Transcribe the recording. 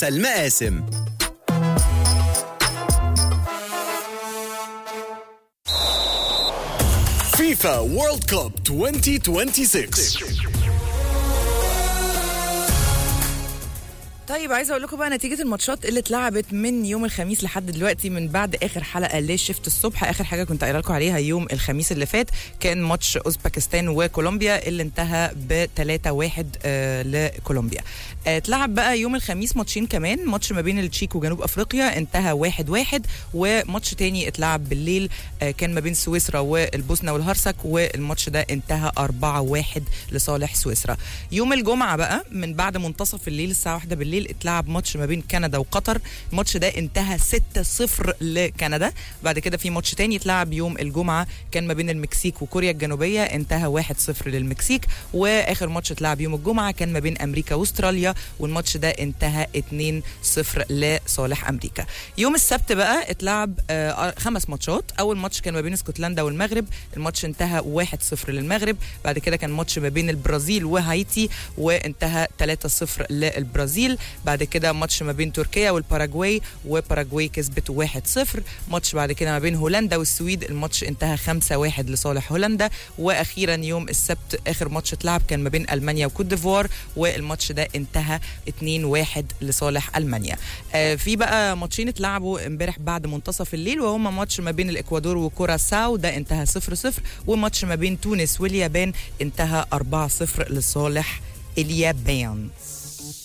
المقاسم. فيفا وورلد كوب 2026. طيب عايزه اقول لكم بقى نتيجه الماتشات اللي اتلعبت من يوم الخميس لحد دلوقتي من بعد اخر حلقه لشفت الصبح. اخر حاجه كنت قايله لكم عليها يوم الخميس اللي فات كان ماتش اوزبكستان وكولومبيا اللي انتهى ب 3-1 لكولومبيا. اتلعب بقى يوم الخميس ماتشين كمان، ماتش ما بين التشيك وجنوب افريقيا انتهى 1-1، وماتش تاني اتلعب بالليل كان ما بين سويسرا والبوسنه والهرسك، والماتش ده انتهى 4-1 لصالح سويسرا. يوم الجمعه بقى من بعد منتصف الليل الساعه 1 بالليل اتلعب ماتش ما بين كندا وقطر، الماتش ده انتهى 6-0 لكندا. بعد كده في ماتش تاني اتلعب يوم الجمعه كان ما بين المكسيك وكوريا الجنوبيه، انتهى 1-0 للمكسيك. واخر ماتش اتلعب يوم الجمعه كان ما بين امريكا واستراليا، والماتش ده انتهى 2-0 لصالح امريكا. يوم السبت بقى اتلعب 5 ماتشات. اول ماتش كان ما بين اسكتلندا والمغرب، الماتش انتهى 1-0 للمغرب. بعد كده كان ماتش ما بين البرازيل وهايتي وانتهى 3-0 للبرازيل. بعد كده ماتش ما بين تركيا والباراغواي، وباراغواي كسبت 1-0. ماتش بعد كده ما بين هولندا والسويد، الماتش انتهى 5-1 لصالح هولندا. واخيرا يوم السبت اخر ماتش اتلعب كان ما بين المانيا وكوت ديفوار، والماتش ده انتهى 2-1 لصالح المانيا. في بقى ماتشين اتلعبوا امبارح بعد منتصف الليل، وهما ماتش ما بين الاكوادور وكوراساو ده انتهى 0-0، وماتش ما بين تونس واليابان انتهى 4-0 لصالح اليابان.